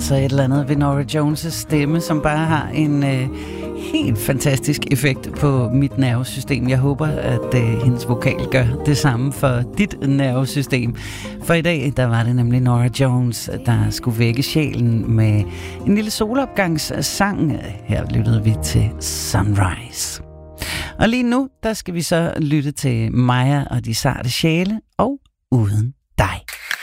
altså et eller andet ved Norah Jones' stemme, som bare har en helt fantastisk effekt på mit nervesystem. Jeg håber, at hendes vokal gør det samme for dit nervesystem. For i dag, der var det nemlig Norah Jones, der skulle vække sjælen med en lille solopgangssang. Her lyttede vi til Sunrise. Og lige nu, der skal vi så lytte til Maja og de sarte sjæle og Uden dig.